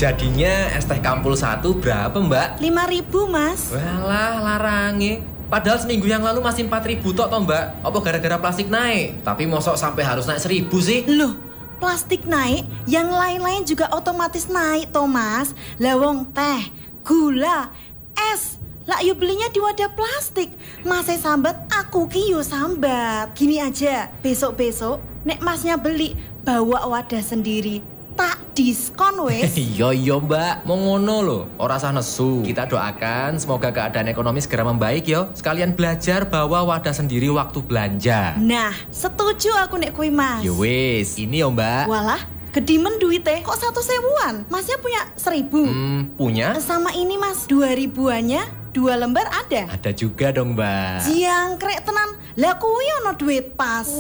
Jadinya es teh Kampul 1 berapa mbak? 5.000 mas. Walah larangi. Padahal seminggu yang lalu masih 4.000 tok toh mbak. Apa gara-gara plastik naik? Tapi mosok sampai harus naik 1.000 sih? Loh, plastik naik, yang lain-lain juga otomatis naik toh mas. Lawang teh, gula, es. Lah yuk belinya di wadah plastik. Masnya sambat, aku ki yo sambat. Gini aja, besok-besok nek masnya beli, bawa wadah sendiri. Tak diskon wes. Yo mbak, mau ngono loh. Ora sah nesu. Kita doakan semoga keadaan ekonomi segera membaik yo. Sekalian belajar bawa wadah sendiri waktu belanja. Nah, setuju aku nek kui mas. Yo wis, ini yo mbak. Walah, gedimen duitnya kok 1.000-an? Masnya punya 1.000? Punya? Sama ini mas, 2.000-annya 2 lembar ada? Ada juga dong mbak. Jangkrik tenan. Lah kuwi ono duit pas.